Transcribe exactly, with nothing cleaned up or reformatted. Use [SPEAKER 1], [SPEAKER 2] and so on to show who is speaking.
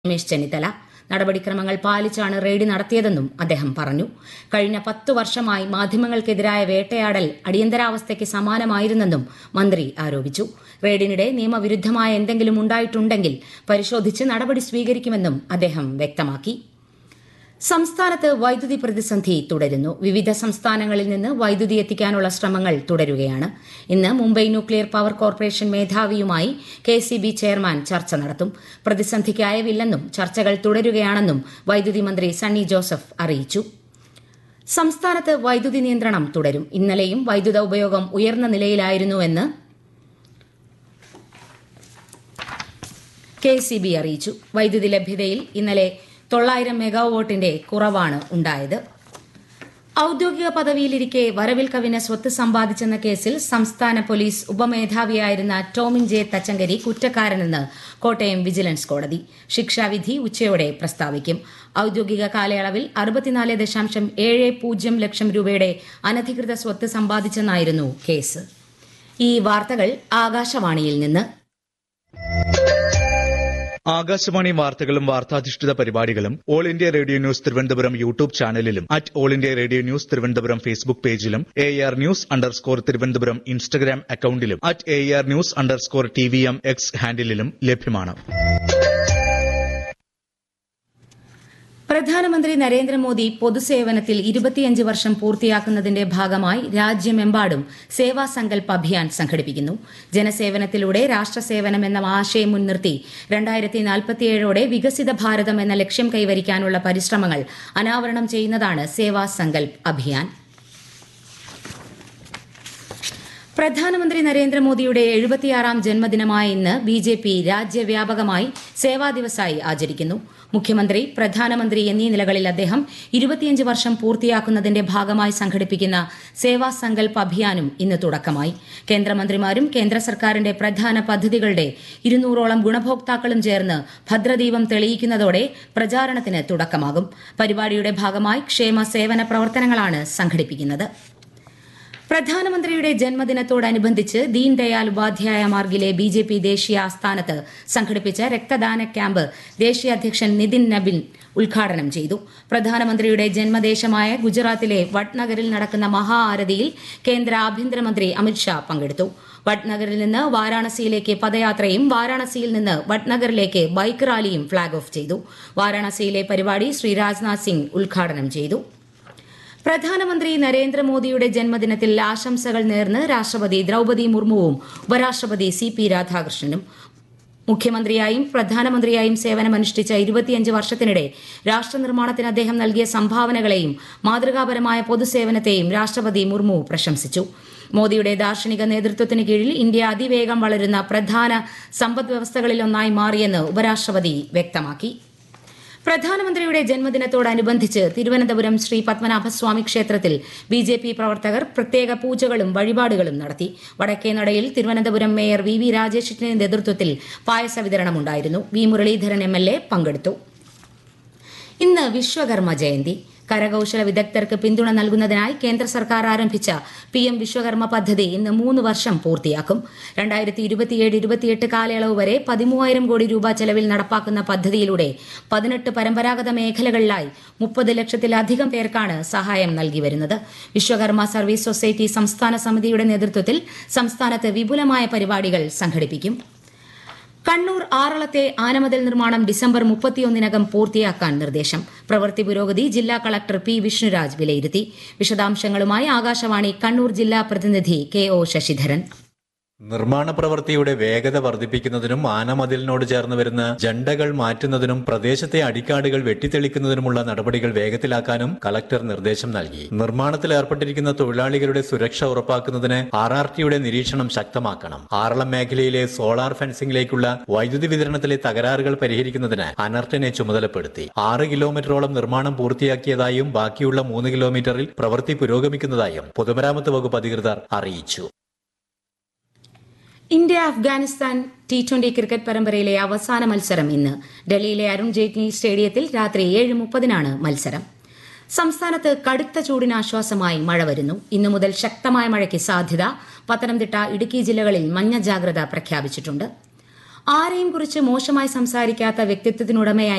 [SPEAKER 1] രമേശ് ചെന്നിത്തല നടപടിക്രമങ്ങൾ പാലിച്ചാണ് റെയ്ഡ് നടത്തിയതെന്നും അദ്ദേഹം പറഞ്ഞു. കഴിഞ്ഞ പത്തു വർഷമായി മാധ്യമങ്ങൾക്കെതിരായ വേട്ടയാടൽ അടിയന്തരാവസ്ഥയ്ക്ക് സമാനമായിരുന്നെന്നും മന്ത്രി ആരോപിച്ചു. റെയ്ഡിനിടെ നിയമവിരുദ്ധമായ എന്തെങ്കിലും ഉണ്ടായിട്ടുണ്ടെങ്കിൽ പരിശോധിച്ച് നടപടി സ്വീകരിക്കുമെന്നും അദ്ദേഹം വ്യക്തമാക്കി. സംസ്ഥാനത്ത് വൈദ്യുതി പ്രതിസന്ധി തുടരുന്നു. വിവിധ സംസ്ഥാനങ്ങളിൽ നിന്ന് വൈദ്യുതി എത്തിക്കാനുള്ള ശ്രമങ്ങൾ തുടരുകയാണ്. ഇന്ന് Mumbai nuclear power corporation മേധാവിയുമായി K C B chairman ചർച്ച നടത്തും. പ്രതിസന്ധിക്ക് അയവില്ലെന്നും ചർച്ചകൾ തുടരുകയാണെന്നും വൈദ്യുതി മന്ത്രി സണ്ണി ജോസഫ് അറിയിച്ചു. സംസ്ഥാനത്ത് വൈദ്യുതി നിയന്ത്രണം തുടരും. ഇന്നലെയും വൈദ്യുത ഉപയോഗം ഉയർന്ന നിലയിലായിരുന്നുവെന്ന് കെ സി ബി അറിയിച്ചു. വൈദ്യുതി ലഭ്യതയിൽ ഇന്നലെ തൊള്ളായിരം മെഗാവാട്ടിന്റെ കുറവാണ് ഉണ്ടായത്. ഔദ്യോഗിക പദവിയിലിരിക്കെ വരവിൽ കവിഞ്ഞ സ്വത്ത് സമ്പാദിച്ചെന്ന കേസിൽ സംസ്ഥാന police ഉപമേധാവിയായിരുന്ന Tomin J Thachankary കുറ്റക്കാരനെന്ന് Kottayam vigilance കോടതി. ശിക്ഷാവിധി ഉച്ചയോടെ പ്രസ്താവിക്കും. ഔദ്യോഗിക കാലയളവിൽ അറുപത്തിനാല് ദശാംശം ഏഴ് പൂജ്യം ലക്ഷം രൂപയുടെ അനധികൃത സ്വത്ത് സമ്പാദിച്ചെന്നായിരുന്നു കേസ്. ഈ വാർത്തകൾ ആകാശവാണിയിൽ നിന്ന്.
[SPEAKER 2] ആകാശവാണി വാർത്തകളും വാർത്താധിഷ്ഠിത പരിപാടികളും all India radio news Thiruvananthapuram YouTube ചാനലിലും at all India radio news Thiruvananthapuram Facebook പേജിലും A R news underscore Thiruvananthapuram Instagram അക്കൌണ്ടിലും at A R news underscore T V M X ഹാൻഡിലും ലഭ്യമാണ്.
[SPEAKER 1] പ്രധാനമന്ത്രി നരേന്ദ്രമോദി പൊതുസേവനത്തിൽ ഇരുപത്തിയഞ്ച് വർഷം പൂർത്തിയാക്കുന്നതിന്റെ ഭാഗമായി രാജ്യമെമ്പാടും സേവാ സങ്കൽപ് അഭിയാൻ സംഘടിപ്പിക്കുന്നു. ജനസേവനത്തിലൂടെ രാഷ്ട്രസേവനം എന്ന ആശയം മുൻനിർത്തി രണ്ടായിരത്തി നാൽപ്പത്തിയേഴോടെ വികസിത ഭാരതം എന്ന ലക്ഷ്യം കൈവരിക്കാനുള്ള പരിശ്രമങ്ങൾ അനാവരണം ചെയ്യുന്നതാണ് സേവാ സങ്കൽപ് അഭിയാൻ. പ്രധാനമന്ത്രി നരേന്ദ്രമോദിയുടെ എഴുപത്തിയാറാം ജന്മദിനമായ ഇന്ന് ബി ജെ പി രാജ്യവ്യാപകമായി സേവാ ദിവസായി ആചരിക്കുന്നു. മുഖ്യമന്ത്രി, പ്രധാനമന്ത്രി എന്നീ നിലകളിൽ അദ്ദേഹം ഇരുപത്തിയഞ്ച് വർഷം പൂർത്തിയാക്കുന്നതിന്റെ ഭാഗമായി സംഘടിപ്പിക്കുന്ന സേവാ സങ്കൽപ് അഭിയാനും ഇന്ന് തുടക്കമായി. കേന്ദ്രമന്ത്രിമാരും കേന്ദ്ര സർക്കാരിന്റെ പ്രധാന പദ്ധതികളുടെ ഇരുന്നൂറോളം ഗുണഭോക്താക്കളും ചേർന്ന് ഭദ്രദീപം തെളിയിക്കുന്നതോടെ പ്രചാരണത്തിന് തുടക്കമാകും. പരിപാടിയുടെ ഭാഗമായി ക്ഷേമ സേവന പ്രവർത്തനങ്ങളാണ് സംഘടിപ്പിക്കുന്നത്. പ്രധാനമന്ത്രിയുടെ ജന്മദിനത്തോടനുബന്ധിച്ച് Deen Dayal Upadhyaya മാർഗിലെ B J P ദേശീയ ആസ്ഥാനത്ത് സംഘടിപ്പിച്ച രക്തദാന ക്യാമ്പ് ദേശീയ അധ്യക്ഷൻ നിതിൻ നബിൻ ഉദ്ഘാടനം ചെയ്തു. പ്രധാനമന്ത്രിയുടെ ജന്മദേശമായ ഗുജറാത്തിലെ വഡ്നഗറിൽ നടക്കുന്ന മഹാ ആരതിയിൽ കേന്ദ്ര ആഭ്യന്തരമന്ത്രി അമിത്ഷാ പങ്കെടുത്തു. വഡ്നഗറിൽ നിന്ന് വാരാണസിയിലേക്ക് പദയാത്രയും വാരാണസിയിൽ നിന്ന് വഡ്നഗറിലേക്ക് ബൈക്ക് റാലിയും ഫ്ളാഗ് ഓഫ് ചെയ്തു. വാരാണസിയിലെ പരിപാടി ശ്രീ രാജ്നാഥ് സിംഗ് ഉദ്ഘാടനം ചെയ്തു. പ്രധാനമന്ത്രി നരേന്ദ്രമോദിയുടെ ജന്മദിനത്തിൽ ആശംസകൾ നേർന്ന് രാഷ്ട്രപതി ദ്രൌപദി മുർമുവും ഉപരാഷ്ട്രപതി സി പി രാധാകൃഷ്ണനും. മുഖ്യമന്ത്രിയായും പ്രധാനമന്ത്രിയായും സേവനമനുഷ്ഠിച്ച ഇരുപത്തിയഞ്ച് വർഷത്തിനിടെ രാഷ്ട്രനിർമ്മാണത്തിന് അദ്ദേഹം നൽകിയ സംഭാവനകളെയും മാതൃകാപരമായ പൊതുസേവനത്തെയും രാഷ്ട്രപതി മുർമു പ്രശംസിച്ചു. മോദിയുടെ ദാർശനിക നേതൃത്വത്തിന് കീഴിൽ ഇന്ത്യ അതിവേഗം വളരുന്ന പ്രധാന സമ്പദ് വ്യവസ്ഥകളിലൊന്നായി മാറിയെന്ന് ഉപരാഷ്ട്രപതി വ്യക്തമാക്കി. പ്രധാനമന്ത്രിയുടെ ജന്മദിനത്തോടനുബന്ധിച്ച് തിരുവനന്തപുരം ശ്രീ പത്മനാഭസ്വാമി ക്ഷേത്രത്തിൽ ബി ജെ പി പ്രവർത്തകർ പ്രത്യേക പൂജകളും വഴിപാടുകളും നടത്തി. വടക്കേനടയിൽ തിരുവനന്തപുരം മേയർ വി വി രാജേഷിന്റെ നേതൃത്വത്തിൽ പായസ വിതരണമുണ്ടായിരുന്നു. V Muraleedharan M L A പങ്കെടുത്തു. ഇന്ന് വിശ്വകർമ്മ ജയന്തി. കരകൌശല വിദഗ്ധർക്ക് പിന്തുണ നൽകുന്നതിനായി കേന്ദ്ര സർക്കാർ ആരംഭിച്ച പി എം വിശ്വകർമ്മ പദ്ധതി ഇന്ന് മൂന്ന് വർഷം പൂർത്തിയാക്കും. രണ്ടായിരത്തി ഇരുപത്തിയേഴ് ഇരുപത്തിയെട്ട് കാലയളവ് വരെ പതിമൂവായിരം കോടി രൂപ ചെലവിൽ നടപ്പാക്കുന്ന പദ്ധതിയിലൂടെ പതിനെട്ട് പരമ്പരാഗത മേഖലകളിലായി മുപ്പത് ലക്ഷത്തിലധികം പേർക്കാണ് സഹായം നൽകി വരുന്നത്. വിശ്വകർമ്മ സർവീസ് സൊസൈറ്റി സംസ്ഥാന സമിതിയുടെ നേതൃത്വത്തിൽ സംസ്ഥാനത്ത് വിപുലമായ പരിപാടികൾ സംഘടിപ്പിക്കും. കണ്ണൂർ ആറളത്തെ ആനമതിൽ നിർമ്മാണം ഡിസംബർ മുപ്പത്തിയൊന്നിനകം പൂർത്തിയാക്കാൻ നിർദ്ദേശം. പ്രവൃത്തി പുരോഗതി ജില്ലാ കളക്ടർ പി വിഷ്ണുരാജ് വിലയിരുത്തി. വിശദാംശങ്ങളുമായി ആകാശവാണി കണ്ണൂർ ജില്ലാ പ്രതിനിധി കെ ഒ ശശിധരൻ.
[SPEAKER 3] നിർമ്മാണ പ്രവൃത്തിയുടെ വേഗത വർദ്ധിപ്പിക്കുന്നതിനും ആനമതിലിനോട് ചേർന്ന് വരുന്ന ജണ്ടകൾ മാറ്റുന്നതിനും പ്രദേശത്തെ അടിക്കാടുകൾ വെട്ടിത്തെളിക്കുന്നതിനുമുള്ള നടപടികൾ വേഗത്തിലാക്കാനും കളക്ടർ നിർദ്ദേശം നൽകി. നിർമ്മാണത്തിൽ ഏർപ്പെട്ടിരിക്കുന്ന തൊഴിലാളികളുടെ സുരക്ഷ ഉറപ്പാക്കുന്നതിന് ആർ ആർ ടിയുടെ നിരീക്ഷണം ശക്തമാക്കണം. ആറളം മേഖലയിലെ സോളാർ ഫെൻസിംഗിലേക്കുള്ള വൈദ്യുതി വിതരണത്തിലെ തകരാറുകൾ പരിഹരിക്കുന്നതിന് അനർട്ടിനെ ചുമതലപ്പെടുത്തി. ആറ് കിലോമീറ്ററോളം നിർമ്മാണം പൂർത്തിയാക്കിയതായും ബാക്കിയുള്ള മൂന്ന് കിലോമീറ്ററിൽ പ്രവൃത്തി പുരോഗമിക്കുന്നതായും പൊതുമരാമത്ത് വകുപ്പ് അധികൃതർ അറിയിച്ചു.
[SPEAKER 1] India Afghanistan T twenty cricket പരമ്പരയിലെ അവസാന മത്സരം ഇന്ന് ഡൽഹിയിലെ അരുൺ ജെയ്റ്റ്ലി സ്റ്റേഡിയത്തിൽ രാത്രി ഏഴ് മുപ്പതിനാണ് മത്സരം. സംസ്ഥാനത്ത് കടുത്ത ചൂടിന് ആശ്വാസമായി മഴ വരുന്നു. ഇന്നു മുതൽ ശക്തമായ മഴയ്ക്ക് സാധ്യത. പത്തനംതിട്ട, ഇടുക്കി ജില്ലകളിൽ മഞ്ഞ ജാഗ്രത പ്രഖ്യാപിച്ചിട്ടുണ്ട്. ആരെയും കുറിച്ച് മോശമായി സംസാരിക്കാത്ത വ്യക്തിത്വത്തിനുടമയായി